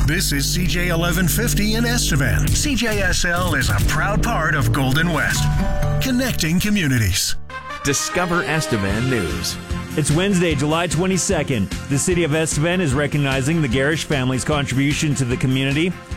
This is CJ 1150 in Estevan. CJSL is a proud part of Golden West, connecting communities. Discover Estevan News. It's Wednesday, July 22nd. The city of Estevan is recognizing the Garish family's contribution to the community.